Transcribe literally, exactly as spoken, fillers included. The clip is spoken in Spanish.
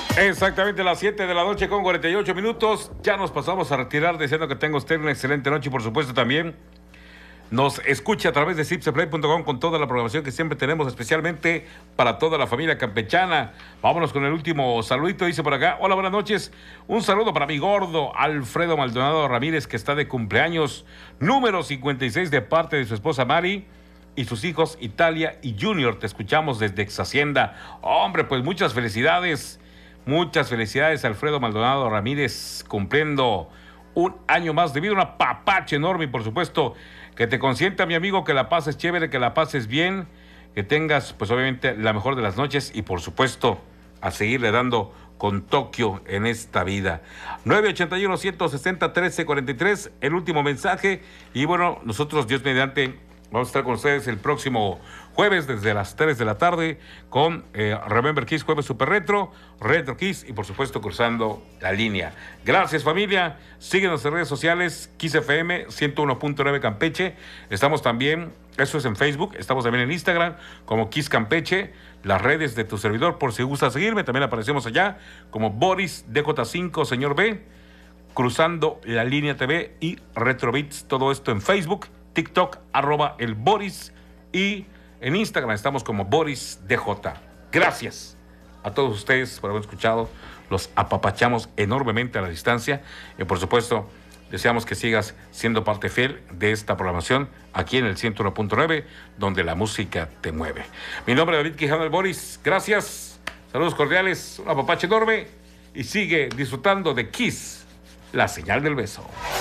Exactamente las siete de la noche con cuarenta y ocho minutos. Ya nos pasamos a retirar deseando que tenga usted una excelente noche y por supuesto también nos escuche a través de zipseplay punto com con toda la programación que siempre tenemos especialmente para toda la familia campechana. Vámonos con el último saludito, dice por acá. Hola, buenas noches. Un saludo para mi gordo Alfredo Maldonado Ramírez, que está de cumpleaños número cincuenta y seis de parte de su esposa Mari y sus hijos Italia y Junior. Te escuchamos desde Ex Hacienda. Hombre, pues muchas felicidades. Muchas felicidades, Alfredo Maldonado Ramírez, cumpliendo un año más de vida, una papache enorme y por supuesto que te consienta, mi amigo, que la pases chévere, que la pases bien, que tengas pues obviamente la mejor de las noches y por supuesto a seguirle dando con Tokio en esta vida. nueve ochenta y uno, ciento sesenta, trece cuarenta y tres, el último mensaje y bueno, nosotros Dios mediante vamos a estar con ustedes el próximo jueves desde las tres de la tarde con eh, Remember Kiss, jueves super retro, Retro Kiss y por supuesto cruzando la línea. Gracias familia, síguenos en redes sociales, Kiss F M ciento uno punto nueve Campeche, estamos también, eso es en Facebook, estamos también en Instagram como Kiss Campeche, las redes de tu servidor por si gusta seguirme, también aparecemos allá como Boris D J cinco, señor B, cruzando la línea T V y Retrobits, todo esto en Facebook, TikTok, arroba el Boris y en Instagram estamos como Boris D J. Gracias a todos ustedes por haber escuchado. Los apapachamos enormemente a la distancia y por supuesto deseamos que sigas siendo parte fiel de esta programación aquí en el ciento uno punto nueve donde la música te mueve. Mi nombre es David Quijano el Boris. Gracias. Saludos cordiales. Un apapache enorme y sigue disfrutando de Kiss, la señal del beso.